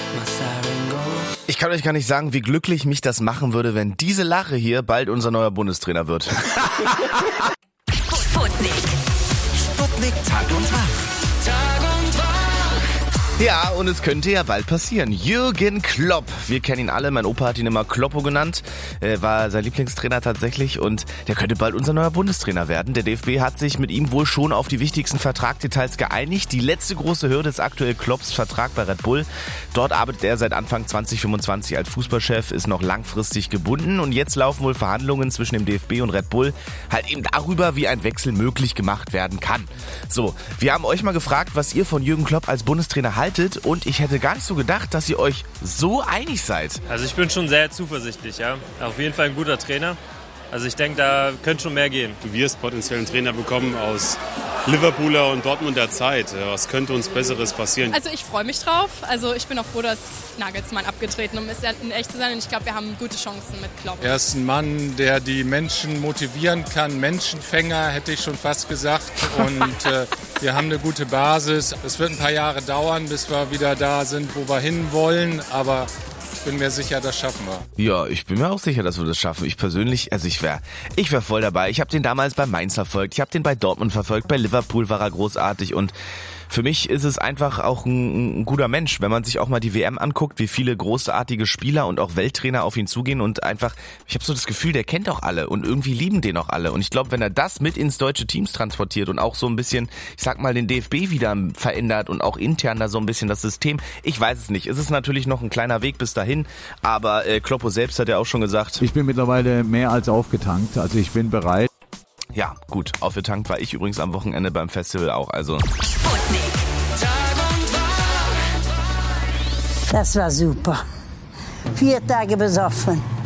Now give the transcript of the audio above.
Ich kann euch gar nicht sagen, wie glücklich mich das machen würde, wenn diese Lache hier bald unser neuer Bundestrainer wird. Sputnik. Sputnik Tag und Tag. Ja, und es könnte ja bald passieren. Jürgen Klopp. Wir kennen ihn alle. Mein Opa hat ihn immer Kloppo genannt. War sein Lieblingstrainer tatsächlich. Und der könnte bald unser neuer Bundestrainer werden. Der DFB hat sich mit ihm wohl schon auf die wichtigsten Vertragsdetails geeinigt. Die letzte große Hürde ist aktuell Klopps Vertrag bei Red Bull. Dort arbeitet er seit Anfang 2025 als Fußballchef, ist noch langfristig gebunden. Und jetzt laufen wohl Verhandlungen zwischen dem DFB und Red Bull halt eben darüber, wie ein Wechsel möglich gemacht werden kann. So, wir haben euch mal gefragt, was ihr von Jürgen Klopp als Bundestrainer haltet. Und ich hätte gar nicht so gedacht, dass ihr euch so einig seid. Also ich bin schon sehr zuversichtlich, ja. Auf jeden Fall ein guter Trainer. Also ich denke, da könnte schon mehr gehen. Du wirst potenziell einen Trainer bekommen aus Liverpooler und Dortmunder Zeit. Was könnte uns Besseres passieren? Also ich freue mich drauf. Also ich bin auch froh, dass Nagelsmann abgetreten ist, in echt zu sein. Und ich glaube, wir haben gute Chancen mit Klopp. Er ist ein Mann, der die Menschen motivieren kann. Menschenfänger, hätte ich schon fast gesagt. Und wir haben eine gute Basis. Es wird ein paar Jahre dauern, bis wir wieder da sind, wo wir hinwollen. Aber ich bin mir sicher, das schaffen wir. Ja, ich bin mir auch sicher, dass wir das schaffen. Ich persönlich, also ich wär voll dabei. Ich habe den damals bei Mainz verfolgt, ich habe den bei Dortmund verfolgt, bei Liverpool war er großartig und für mich ist es einfach auch ein guter Mensch, wenn man sich auch mal die WM anguckt, wie viele großartige Spieler und auch Welttrainer auf ihn zugehen und einfach, ich habe so das Gefühl, der kennt auch alle und irgendwie lieben den auch alle. Und ich glaube, wenn er das mit ins deutsche Teams transportiert und auch so ein bisschen, ich sag mal, den DFB wieder verändert und auch intern da so ein bisschen das System, ich weiß es nicht. Es ist natürlich noch ein kleiner Weg bis dahin, aber Kloppo selbst hat ja auch schon gesagt, ich bin mittlerweile mehr als aufgetankt, also ich bin bereit. Ja, gut, aufgetankt war ich übrigens am Wochenende beim Festival auch, also. Sputnik. Das war super. 4 Tage besoffen.